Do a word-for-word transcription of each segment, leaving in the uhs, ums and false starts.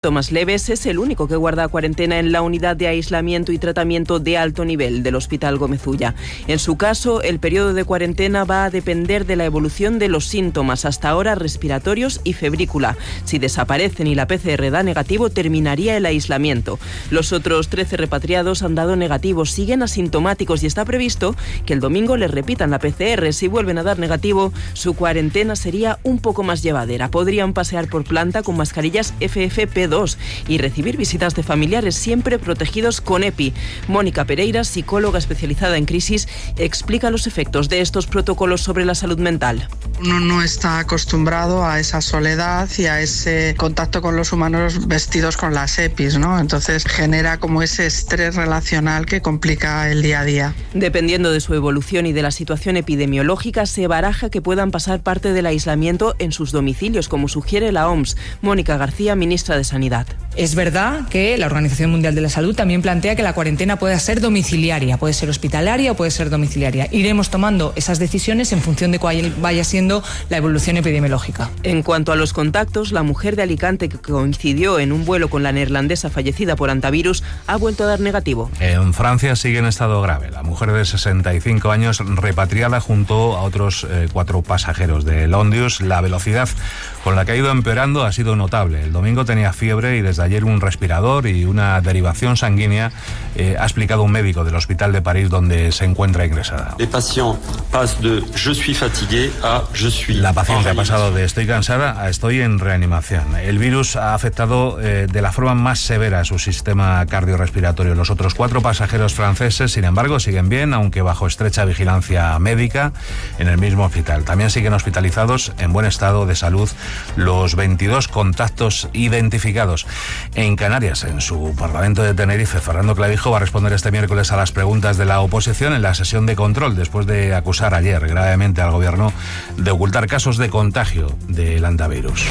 Síntomas leves es el único que guarda cuarentena en la unidad de aislamiento y tratamiento de alto nivel del Hospital Gómez Ulla. En su caso, el periodo de cuarentena va a depender de la evolución de los síntomas, hasta ahora respiratorios y febrícula. Si desaparecen y la P C R da negativo, terminaría el aislamiento. Los otros trece repatriados han dado negativos, siguen asintomáticos y está previsto que el domingo les repitan la P C R. Si vuelven a dar negativo, su cuarentena sería un poco más llevadera. Podrían pasear por planta con mascarillas F F P dos y recibir visitas de familiares siempre protegidos con EPI. Mónica Pereira, psicóloga especializada en crisis, explica los efectos de estos protocolos sobre la salud mental. Uno no está acostumbrado a esa soledad y a ese contacto con los humanos vestidos con las EPIs, ¿no? Entonces genera como ese estrés relacional que complica el día a día. Dependiendo de su evolución y de la situación epidemiológica, se baraja que puedan pasar parte del aislamiento en sus domicilios, como sugiere la O M S. Mónica García, ministra de Sanidad. Es verdad que la Organización Mundial de la Salud también plantea que la cuarentena puede ser domiciliaria, puede ser hospitalaria o puede ser domiciliaria. Iremos tomando esas decisiones en función de cuál vaya siendo la evolución epidemiológica. En cuanto a los contactos, la mujer de Alicante que coincidió en un vuelo con la neerlandesa fallecida por antivirus ha vuelto a dar negativo. En Francia sigue en estado grave. La mujer de sesenta y cinco años repatriada junto a otros eh, cuatro pasajeros de Londius. La velocidad con la que ha ido empeorando ha sido notable. El domingo tenía fiebre y desde ayer un respirador y una derivación sanguínea, eh, ha explicado un médico del Hospital de París donde se encuentra ingresada. Les patients passent de je suis fatigué a je suis. La paciente ha pasado de estoy cansada a estoy en reanimación. El virus ha afectado eh, de la forma más severa a su sistema cardiorrespiratorio. Los otros cuatro pasajeros franceses, sin embargo, siguen bien, aunque bajo estrecha vigilancia médica en el mismo hospital. También siguen hospitalizados en buen estado de salud los veintidós contactos identificados. En Canarias, en su Parlamento de Tenerife, Fernando Clavijo va a responder este miércoles a las preguntas de la oposición en la sesión de control, después de acusar ayer gravemente al gobierno de ocultar casos de contagio del antivirus.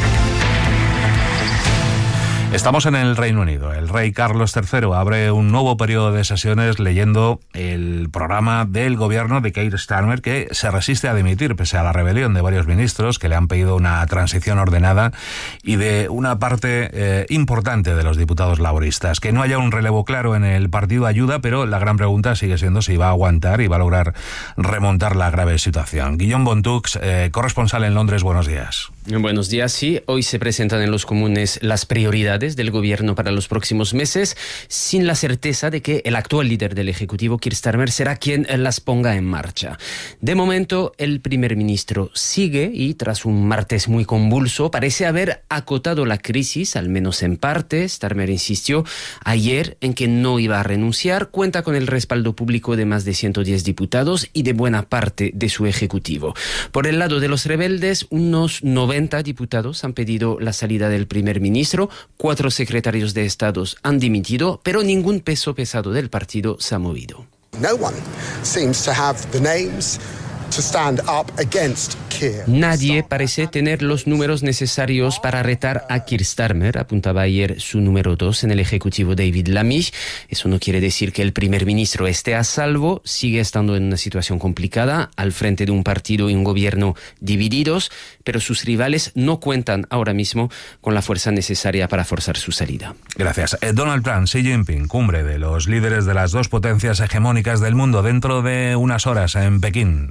Estamos en el Reino Unido. El rey Carlos tercero abre un nuevo periodo de sesiones leyendo el programa del gobierno de Keir Starmer, que se resiste a dimitir pese a la rebelión de varios ministros que le han pedido una transición ordenada y de una parte eh, importante de los diputados laboristas. Que no haya un relevo claro en el partido ayuda, pero la gran pregunta sigue siendo si va a aguantar y va a lograr remontar la grave situación. Guillaume Bontux, eh, corresponsal en Londres, buenos días. Buenos días, sí. Hoy se presentan en los comunes las prioridades del gobierno para los próximos meses, sin la certeza de que el actual líder del Ejecutivo, Keir Starmer, será quien las ponga en marcha. De momento, el primer ministro sigue y, tras un martes muy convulso, parece haber acotado la crisis, al menos en parte. Starmer insistió ayer en que no iba a renunciar, cuenta con el respaldo público de más de ciento diez diputados y de buena parte de su Ejecutivo. Por el lado de los rebeldes, unos noventa diputados han pedido la salida del primer ministro, cuatro secretarios de Estado han dimitido, pero ningún peso pesado del partido se ha movido. No one seems to have the names to stand up against Keir. Nadie parece tener los números necesarios para retar a Keir Starmer, apuntaba ayer su número dos en el Ejecutivo, David Lammy. Eso no quiere decir que el primer ministro esté a salvo, sigue estando en una situación complicada, al frente de un partido y un gobierno divididos, pero sus rivales no cuentan ahora mismo con la fuerza necesaria para forzar su salida. Gracias. Eh, Donald Trump, Xi Jinping, cumbre de los líderes de las dos potencias hegemónicas del mundo dentro de unas horas en Pekín.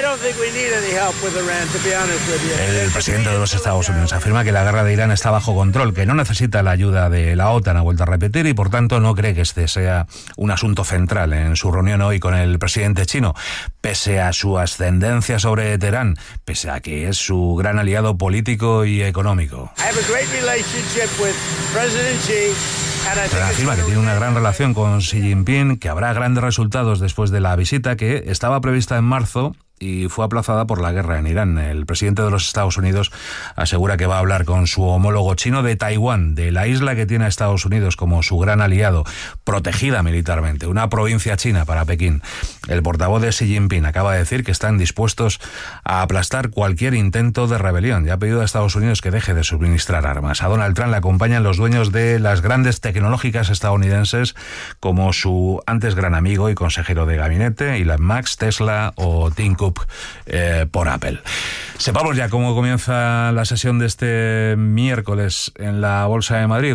El presidente de los Estados Unidos afirma que la guerra de Irán está bajo control, que no necesita la ayuda de la OTAN, ha vuelto a repetir, y por tanto no cree que este sea un asunto central en su reunión hoy con el presidente chino, pese a su ascendencia sobre Teherán, pese a que es su gran aliado político y económico. Trump afirma que tiene una gran relación con Xi Jinping, que habrá grandes resultados después de la visita que estaba prevista en marzo y fue aplazada por la guerra en Irán. El presidente de los Estados Unidos asegura que va a hablar con su homólogo chino de Taiwán, de la isla que tiene a Estados Unidos como su gran aliado, protegida militarmente, una provincia china para Pekín. El portavoz de Xi Jinping acaba de decir que están dispuestos a aplastar cualquier intento de rebelión y ha pedido a Estados Unidos que deje de suministrar armas. A Donald Trump le acompañan los dueños de las grandes tecnológicas estadounidenses, como su antes gran amigo y consejero de gabinete, Elon Musk, Tesla o Tim Cook eh, por Apple. Sepamos ya cómo comienza la sesión de este miércoles en la Bolsa de Madrid.